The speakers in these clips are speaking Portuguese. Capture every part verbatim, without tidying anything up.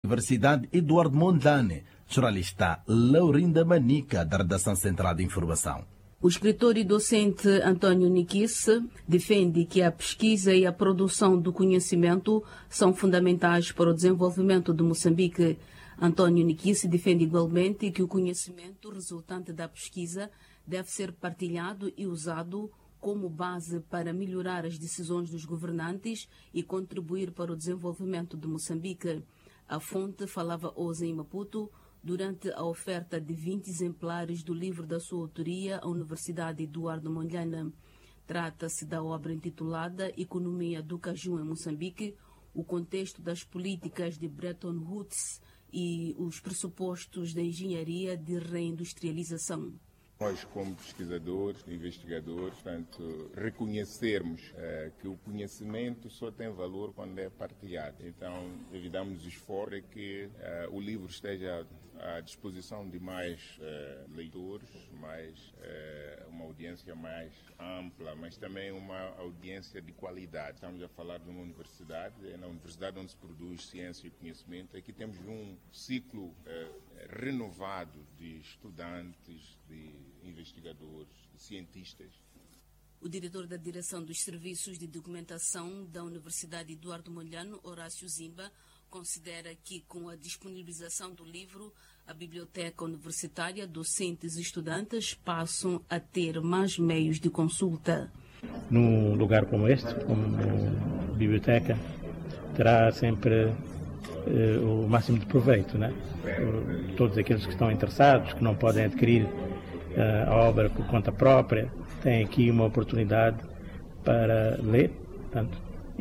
Universidade Eduardo Mondlane, jornalista Laurinda Manica, da Redação Central de Informação. O escritor e docente António Nikice defende que a pesquisa e a produção do conhecimento são fundamentais para o desenvolvimento de Moçambique. António Nikice defende igualmente que o conhecimento resultante da pesquisa deve ser partilhado e usado como base para melhorar as decisões dos governantes e contribuir para o desenvolvimento de Moçambique. A fonte falava hoje em Maputo durante a oferta de vinte exemplares do livro da sua autoria à Universidade Eduardo Mondlane. Trata-se da obra intitulada Economia do Caju em Moçambique, o contexto das políticas de Bretton Woods e os pressupostos da engenharia de reindustrialização. Nós, como pesquisadores, investigadores, portanto, reconhecermos uh, que o conhecimento só tem valor quando é partilhado. Então, evitamos o esforço para que uh, o livro esteja à disposição de mais uh, leitores, mais, uh, uma audiência mais ampla, mas também uma audiência de qualidade. Estamos a falar de uma universidade, é na universidade onde se produz ciência e conhecimento. Aqui temos um ciclo uh, renovado de estudantes, de investigadores, de cientistas. O diretor da Direção dos Serviços de Documentação da Universidade Eduardo Mondlane, Horácio Zimba, considera que com a disponibilização do livro, a biblioteca universitária, docentes e estudantes passam a ter mais meios de consulta. Num lugar como este, como a biblioteca, terá sempre eh, o máximo de proveito, né? Todos aqueles que estão interessados, que não podem adquirir a obra por conta própria, tem aqui uma oportunidade para ler, portanto,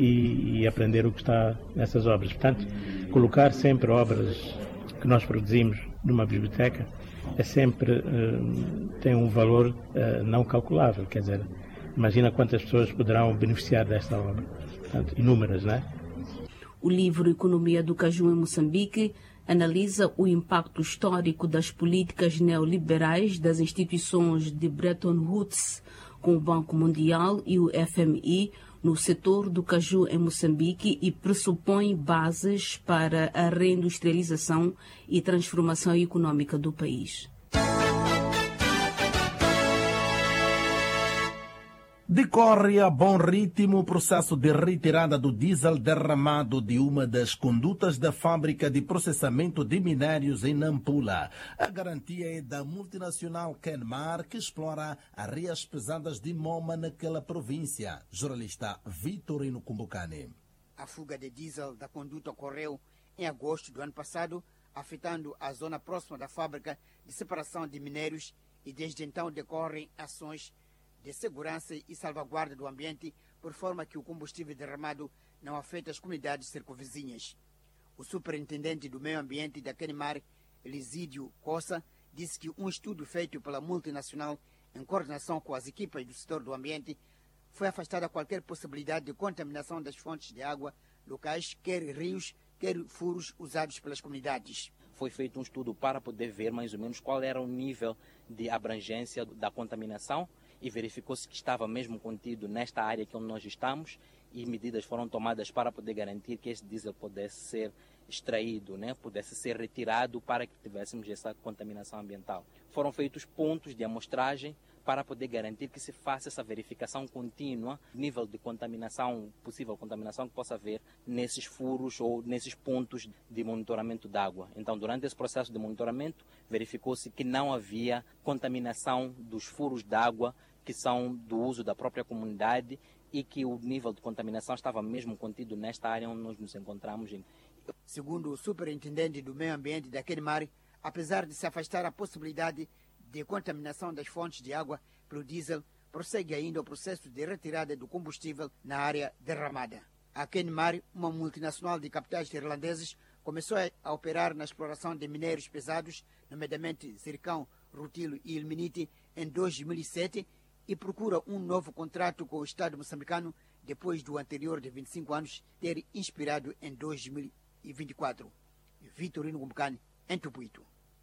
e, e aprender o que está nessas obras. Portanto, colocar sempre obras que nós produzimos numa biblioteca é sempre, uh, tem um valor uh, não calculável, quer dizer, imagina quantas pessoas poderão beneficiar desta obra, portanto, inúmeras, não é? O livro Economia do Caju em Moçambique analisa o impacto histórico das políticas neoliberais das instituições de Bretton Woods, com o Banco Mundial e o F M I, no setor do caju em Moçambique e pressupõe bases para a reindustrialização e transformação econômica do país. Decorre a bom ritmo o processo de retirada do diesel derramado de uma das condutas da fábrica de processamento de minérios em Nampula. A garantia é da multinacional Kenmar, que explora areias pesadas de Moma naquela província. Jornalista Vitorino Kumbucane. A fuga de diesel da conduta ocorreu em agosto do ano passado, afetando a zona próxima da fábrica de separação de minérios, e desde então decorrem ações de segurança e salvaguarda do ambiente, por forma que o combustível derramado não afete as comunidades circunvizinhas. O superintendente do meio ambiente da Kenmar, Elisídio Coça, disse que um estudo feito pela multinacional em coordenação com as equipas do setor do ambiente foi afastada qualquer possibilidade de contaminação das fontes de água locais, quer rios, quer furos usados pelas comunidades. Foi feito um estudo para poder ver mais ou menos qual era o nível de abrangência da contaminação, e verificou-se que estava mesmo contido nesta área que onde nós estamos, e medidas foram tomadas para poder garantir que esse diesel pudesse ser extraído, né, pudesse ser retirado para que tivéssemos essa contaminação ambiental. Foram feitos pontos de amostragem para poder garantir que se faça essa verificação contínua, nível de contaminação, possível contaminação que possa haver nesses furos ou nesses pontos de monitoramento de água. Então, durante esse processo de monitoramento, verificou-se que não havia contaminação dos furos de água que são do uso da própria comunidade e que o nível de contaminação estava mesmo contido nesta área onde nós nos encontramos. Segundo o superintendente do meio ambiente da Kenmar, apesar de se afastar a possibilidade de contaminação das fontes de água pelo diesel, prossegue ainda o processo de retirada do combustível na área derramada. A Kenmar, uma multinacional de capitais irlandeses, começou a operar na exploração de minérios pesados, nomeadamente zircão, rutilo e ilmenite, em dois mil e sete e procura um novo contrato com o Estado moçambicano depois do anterior de vinte e cinco anos ter inspirado em dois mil e vinte e quatro. Vitorino Kumbucane, em Tupuito.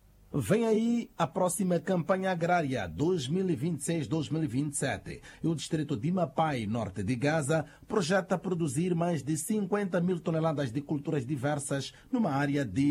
Vem aí a próxima campanha agrária dois mil e vinte e seis a dois mil e vinte e sete. E o distrito de Mapai, norte de Gaza, projeta produzir mais de cinquenta mil toneladas de culturas diversas numa área de